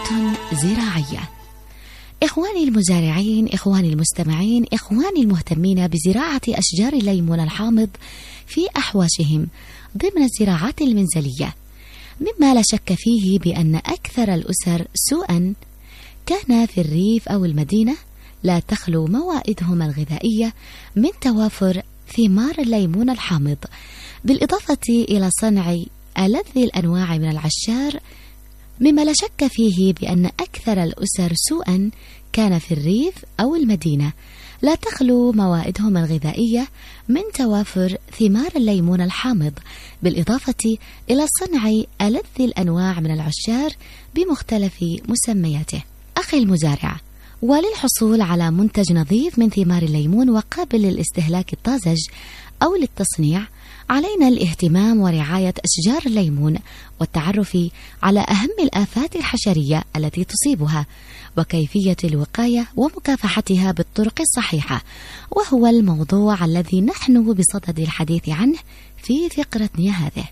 زراعية. إخواني المزارعين، إخواني المستمعين، إخواني المهتمين بزراعة أشجار الليمون الحامض في أحواشهم ضمن الزراعات المنزلية، مما لا شك فيه بأن أكثر الأسر سوءا كان في الريف أو المدينة لا تخلو موائدهم الغذائية من توافر ثمار الليمون الحامض، بالإضافة إلى صنع ألذ الأنواع من العشار، مما لا شك فيه بأن أكثر الأسر سوءا كان في الريف أو المدينة لا تخلو موائدهم الغذائية من توافر ثمار الليمون الحامض، بالإضافة إلى صنع ألذ الأنواع من العشار بمختلف مسمياته. أخي المزارع، وللحصول على منتج نظيف من ثمار الليمون وقابل للاستهلاك الطازج أو للتصنيع، علينا الاهتمام ورعاية أشجار الليمون والتعرف على أهم الآفات الحشرية التي تصيبها وكيفية الوقاية ومكافحتها بالطرق الصحيحة، وهو الموضوع الذي نحن بصدد الحديث عنه في فقرتنا هذه،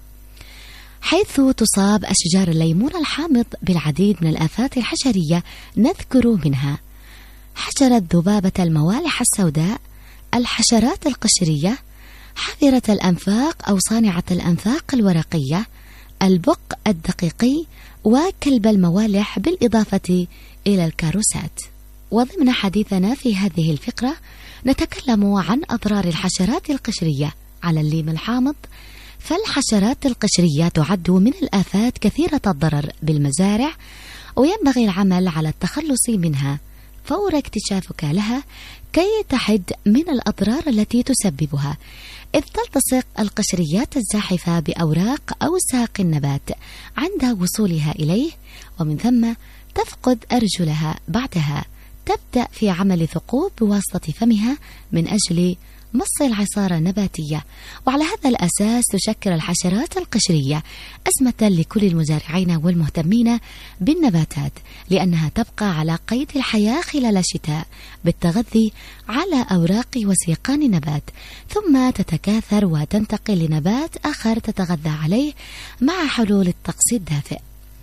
حيث تصاب أشجار الليمون الحامض بالعديد من الآفات الحشرية. نذكر منها حشرة ذبابة الموالح السوداء، الحشرات القشرية، حافرة الأنفاق أو صانعة الأنفاق الورقية، البق الدقيقي، وكلب الموالح، بالإضافة إلى الكاروسات. وضمن حديثنا في هذه الفقرة نتكلم عن أضرار الحشرات القشرية على الليم الحامض. فالحشرات القشرية تعد من الآفات كثيرة الضرر بالمزارع، وينبغي العمل على التخلص منها فور اكتشافك لها كي تحد من الأضرار التي تسببها، إذ تلتصق القشريات الزاحفة بأوراق أو ساق النبات عند وصولها إليه، ومن ثم تفقد أرجلها. بعدها تبدأ في عمل ثقوب بواسطة فمها من أجل مص العصارة النباتية، وعلى هذا الأساس تشكل الحشرات القشرية أزمة لكل المزارعين والمهتمين بالنباتات، لأنها تبقى على قيد الحياة خلال الشتاء بالتغذي على أوراق وسيقان النبات، ثم تتكاثر وتنتقل لنبات آخر تتغذى عليه مع حلول الطقس الدافئ.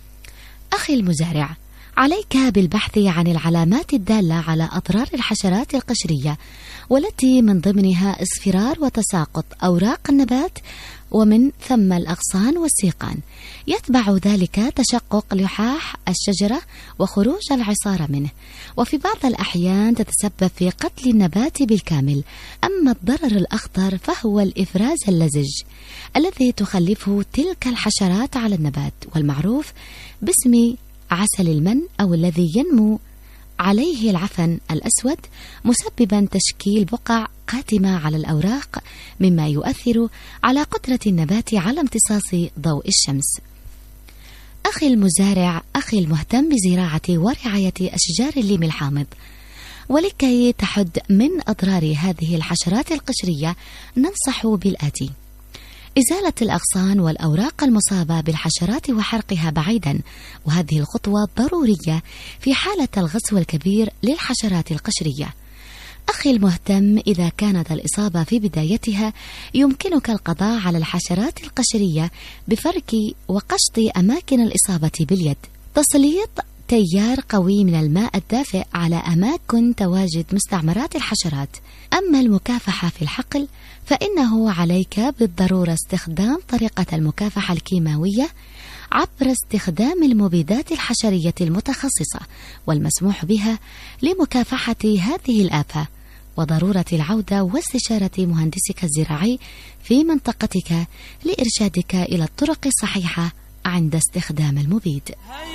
أخي المزارع، عليك بالبحث عن العلامات الدالة على أضرار الحشرات القشرية، والتي من ضمنها اصفرار وتساقط أوراق النبات ومن ثم الأغصان والسيقان، يتبع ذلك تشقق لحاح الشجرة وخروج العصارة منه، وفي بعض الأحيان تتسبب في قتل النبات بالكامل. أما الضرر الأخطر فهو الإفراز اللزج الذي تخلفه تلك الحشرات على النبات، والمعروف باسم عسل المن، أو الذي ينمو عليه العفن الأسود، مسببا تشكيل بقع قاتمة على الأوراق، مما يؤثر على قدرة النبات على امتصاص ضوء الشمس. أخي المزارع، أخي المهتم بزراعة ورعاية أشجار الليم الحامض، ولكي تحد من أضرار هذه الحشرات القشرية ننصح بالآتي: إزالة الأغصان والأوراق المصابة بالحشرات وحرقها بعيدا، وهذه الخطوة ضرورية في حالة الغزو الكبير للحشرات القشرية. أخي المهتم، إذا كانت الإصابة في بدايتها يمكنك القضاء على الحشرات القشرية بفرك وقشط أماكن الإصابة باليد، تسليط تيار قوي من الماء الدافئ على أماكن تواجد مستعمرات الحشرات. أما المكافحة في الحقل فإنه عليك بالضرورة استخدام طريقة المكافحة الكيماوية عبر استخدام المبيدات الحشرية المتخصصة والمسموح بها لمكافحة هذه الآفة، وضرورة العودة واستشارة مهندسك الزراعي في منطقتك لإرشادك إلى الطرق الصحيحة عند استخدام المبيد.